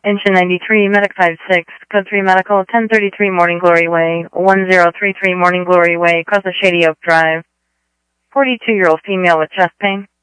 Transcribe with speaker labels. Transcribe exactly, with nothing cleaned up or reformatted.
Speaker 1: Engine ninety-three, Medic five six, Code three Medical, ten thirty-three Morning Glory Way, one zero three three Morning Glory Way, across the Shady Oak Drive. forty-two-year-old female with chest pain.